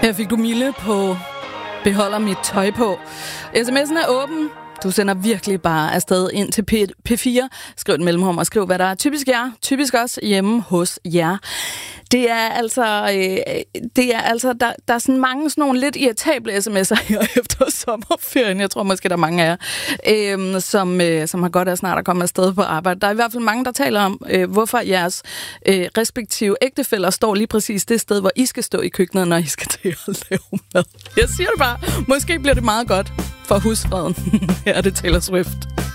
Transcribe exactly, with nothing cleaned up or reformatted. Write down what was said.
Her fik du Mille på Beholder mit tøj på. sms'en er åben. Du sender virkelig bare afsted ind til P fire. Skriv et mellemrum og skriv, hvad der er typisk jer. Typisk også hjemme hos jer. Det er altså, øh, det er altså der, der er sådan mange sådan nogle lidt irritable sms'er her efter sommerferien. Jeg tror måske, der er mange af jer, øh, som, øh, som har godt af snart at komme afsted på arbejde. Der er i hvert fald mange, der taler om, øh, hvorfor jeres øh, respektive ægtefæller står lige præcis det sted, hvor I skal stå i køkkenet, når I skal til at lave mad. Jeg siger det bare. Måske bliver det meget godt for husfreden. Her er det Taylor Swift.